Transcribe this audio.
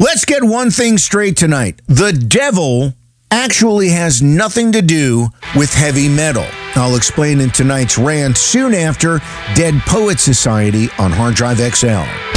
Let's get one thing straight tonight. The devil actually has nothing to do with heavy metal. I'll explain in tonight's rant soon after Dead Poet Society on Hard Drive XL.